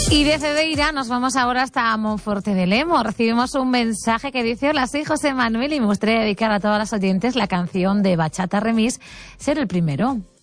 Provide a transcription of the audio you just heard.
Y de Cedeira nos vamos ahora hasta Monforte de Lemos. Recibimos un mensaje que dice: hola, soy José Manuel y me gustaría dedicar a todas las oyentes la canción de Bachata Remix, Ser el Primero.